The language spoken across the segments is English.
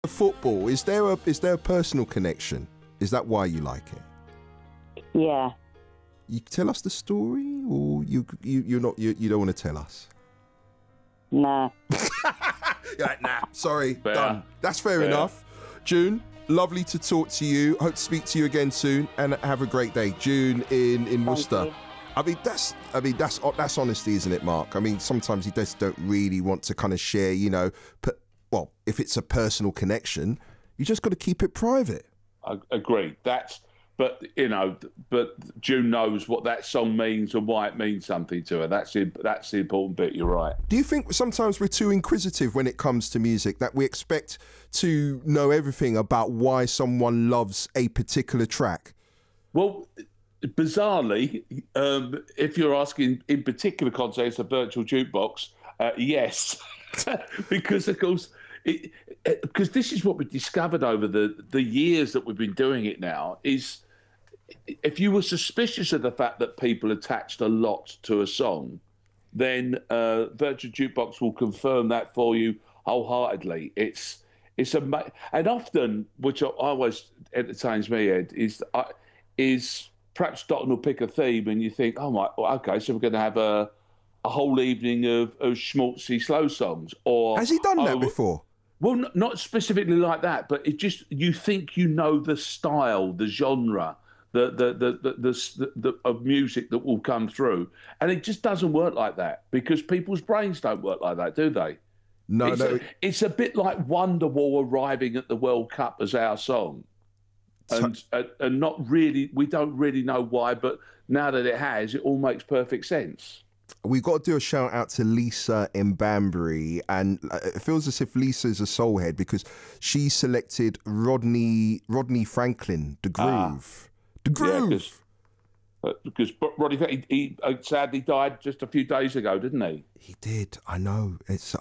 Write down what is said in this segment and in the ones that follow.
Football, is there a personal connection? Is that why you like it? Yeah. You tell us the story, or you don't want to tell us? Nah. You're like, nah, sorry, Fair. done. That's fair enough. June, lovely to talk to you. Hope to speak to you again soon, and have a great day. June in Worcester. you. I mean that's honesty, isn't it, Mark? I mean, sometimes you just don't really want to kind of share, well, if it's a personal connection, you just got to keep it private. I agree. But June knows what that song means and why it means something to her. That's the important bit. You're right. Do you think sometimes we're too inquisitive when it comes to music, that we expect to know everything about why someone loves a particular track? Well, bizarrely, if you're asking in particular context a virtual jukebox, yes, because of course. Because this is what we discovered over the years that we've been doing it now, is if you were suspicious of the fact that people attached a lot to a song, then virtual jukebox will confirm that for you wholeheartedly. It's and often, which always entertains me, Ed, is perhaps Dotton will pick a theme and you think, oh my, okay, so we're going to have a whole evening of schmaltzy slow songs. Or has he done that before? Well, not specifically like that, but it just, you think you know the style, the genre, the of music that will come through, and it just doesn't work like that because people's brains don't work like that, do they? No. It's a bit like Wonderwall arriving at the World Cup as our song, and not really. We don't really know why, but now that it has, it all makes perfect sense. We've got to do a shout out to Lisa in Banbury, and it feels as if Lisa's a soul head because she selected Rodney Franklin, The Groove. The Groove! Yeah, because Rodney, he sadly died just a few days ago, didn't he? He did, I know. It's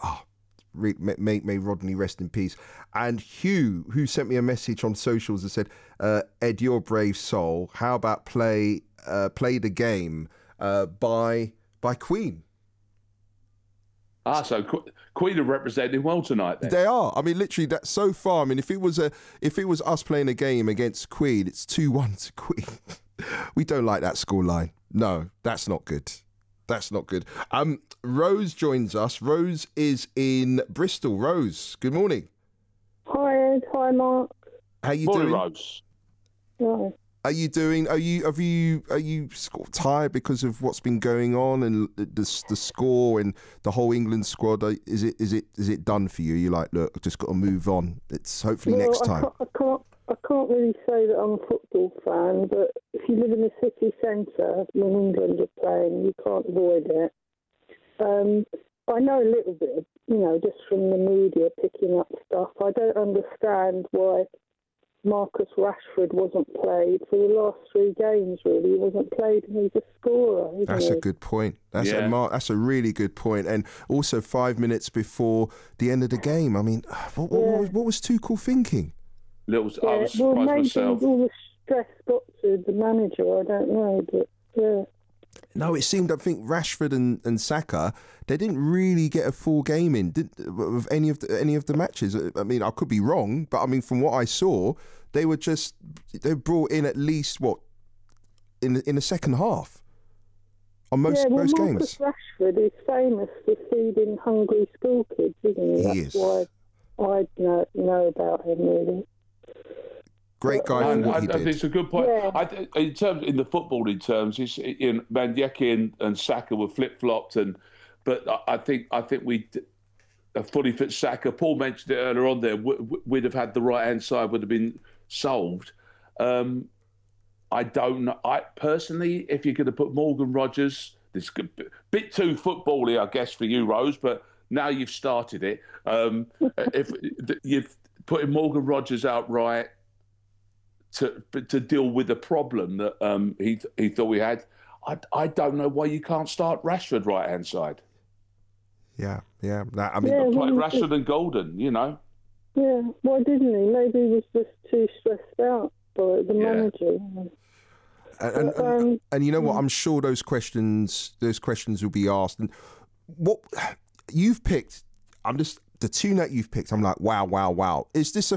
may Rodney rest in peace. And Hugh, who sent me a message on socials that said, Ed, you're a brave soul. How about play the game by Queen. So Queen are representing well tonight then. They are. I mean, literally, that's so far. I mean, if it was us playing a game against Queen, it's 2-1 to Queen. We don't like that scoreline. No, that's not good. That's not good. Rose joins us. Rose is in Bristol. Rose, good morning. Hi Ed. Hi Mark. How you Morning, doing? Rose. Hi. Are you doing? Are you tired because of what's been going on and the score and the whole England squad? Is it done for you? You're like, look, I've just got to move on. It's hopefully next time. I can't really say that I'm a football fan, but if you live in the city centre when England are playing, you can't avoid it. I know a little bit, just from the media picking up stuff. I don't understand why Marcus Rashford wasn't played for the last 3 games, really. He wasn't played and he's a scorer. That's a good point. That's a really good point. And also 5 minutes before the end of the game, I mean, what was Tuchel thinking? I was surprised myself. All the stress got to the manager, I don't know, but yeah. No, it seemed, I think Rashford and Saka, they didn't really get a full game in of any of the matches. I mean, I could be wrong, but I mean, from what I saw, they brought in at least in the second half on most games. Marcus Rashford is famous for feeding hungry school kids, isn't he? That's why I know about him, really. Great guy for what he did. I think it's a good point. Yeah. In the footballing terms, Mandiaki and Saka were flip flopped, but I think we a fully fit Saka. Paul mentioned it earlier on. There, we'd have had the right hand side would have been solved. I don't know. I personally, if you're going to put Morgan Rogers, this is a bit too football-y, I guess, for you, Rose. But now you've started it. If you've putting Morgan Rogers outright to deal with the problem that he thought we had. I don't know why you can't start Rashford right hand side. Yeah. I mean, play Rashford and Golden, Yeah, why didn't he? Maybe he was just too stressed out by the manager. And you know what? I'm sure those questions will be asked. And what you've picked, the tune that you've picked, I'm like, wow. Is this